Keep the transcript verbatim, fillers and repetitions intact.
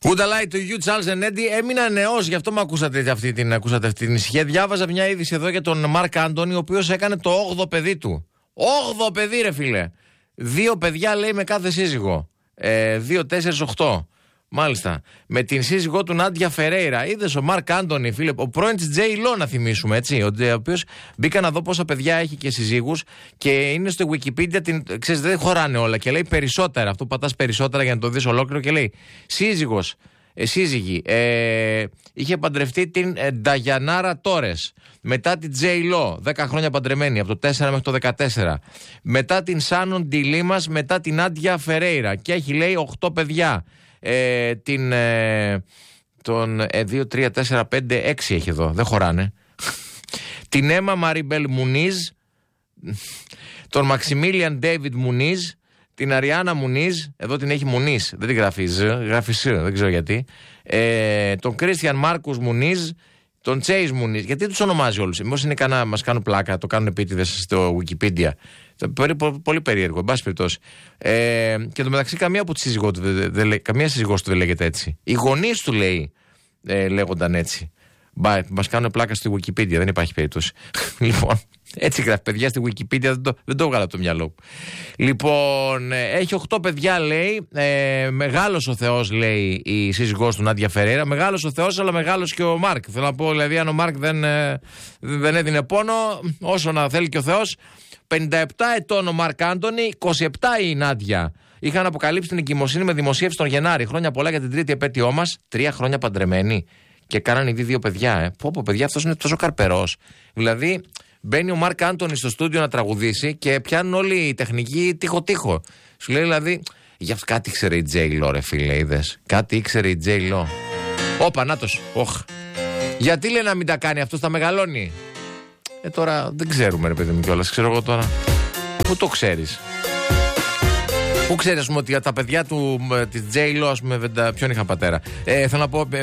Good light to you, Charles and Eddie. Έμεινα νεός, γι' αυτό με ακούσατε αυτή την, ακούσατε αυτή την ησυχία. Διάβαζα μια είδηση εδώ για τον Μαρκ Άντονι, ο οποίος έκανε το όγδοο παιδί του. όγδοο παιδί, ρε φίλε. Δύο παιδιά, λέει, με κάθε σύζυγο. Ε, δύο, τέσσερις, οκτώ. Μάλιστα. Με την σύζυγό του Νάντια Φερέιρα. Είδες ο Μαρκ Άντονι, φίλε, ο πρώην της Τζέι Λο, να θυμίσουμε, έτσι. Ο οποίος μπήκα να δω πόσα παιδιά έχει και συζύγους και είναι στο Wikipedia. Την, ξέρεις, δεν χωράνε όλα και λέει περισσότερα. Αυτό πατάς περισσότερα για να το δεις ολόκληρο και λέει σύζυγος, ε, σύζυγη. Ε, είχε παντρευτεί την ε, Νταγιανάρα Τόρες. Μετά την Τζέι Λο, δέκα χρόνια παντρεμένη, από το τέσσερα μέχρι το δεκατέσσερα. Μετά την Σάνον Ντιλίμας, μετά την Νάντια Φερέιρα. Και έχει, λέει, οκτώ παιδιά. Ε, την ε, τον ε, δύο, τρία, τέσσερα, πέντε, έξι έχει εδώ, δεν χωράνε. Την Έμα Μαριμπέλ Μουνίζ, τον Μαξιμίλιαν Ντέιβιντ Μουνίζ, την Αριάννα Μουνίζ, εδώ την έχει Μουνίζ, δεν την γράφει Ζ, γράφει Σ, δεν ξέρω γιατί. ε, τον Κρίστιαν Μάρκους Μουνίζ, τον Τσέις Μουνίζ. Γιατί τους ονομάζει όλους? Μήπως είναι κανένα, μας κάνουν πλάκα, το κάνουν επίτηδες στο Wikipedia. Πολύ περίεργο, εν πάση περιπτώσει. Ε, και το μεταξύ, καμία από τη σύζυγό του δεν, δεν, καμία σύζυγός του δεν λέγεται έτσι. Οι γονείς του, λέει, ε, λέγονταν έτσι. Μας κάνουν πλάκα στη Wikipedia, δεν υπάρχει περίπτωση. Λοιπόν, έτσι γράφει, παιδιά, στη Wikipedia, δεν το, δεν το βγάλα από το μυαλό μου. Λοιπόν, ε, έχει οκτώ παιδιά, λέει. Ε, μεγάλος ο Θεός, λέει, η σύζυγός του Νάντια Φερέιρα. Μεγάλος ο Θεός, αλλά μεγάλος και ο Μάρκ. Θέλω να πω, δηλαδή, αν ο Μάρκ δεν, ε, δεν έδινε πόνο, όσο να θέλει και ο Θεός. πενήντα επτά ετών ο Μαρκ Άντονι, είκοσι επτά η Νάντια. Είχαν αποκαλύψει την εγκυμοσύνη με δημοσίευση τον Γενάρη. Χρόνια πολλά για την τρίτη επέτειό μας. Τρία χρόνια παντρεμένοι. Και κάνανε ήδη δύο παιδιά, ε. Πω πω, παιδιά, αυτός είναι τόσο καρπερός. Δηλαδή, μπαίνει ο Μαρκ Άντονι στο στούντιο να τραγουδήσει και πιάνουν όλοι οι τεχνικοί τείχο-τείχο. Σου λέει, δηλαδή, για κάτι ήξερε η Τζέι Λο, ρε φίλε, είδες. Κάτι ήξερε η Τζέι Λο. Όπα, νάτος. Οχ. Γιατί λέει να μην τα κάνει αυτό, τα μεγαλώνει? Ε, τώρα δεν ξέρουμε, ρε παιδί μου, κιόλας. Ξέρω εγώ τώρα. Πού το ξέρεις? Πού ξέρεις, ας πούμε, ότι τα παιδιά του, της Τζέι Λο, ας πούμε, ποιον είχαν πατέρα? Ε, θέλω να πω.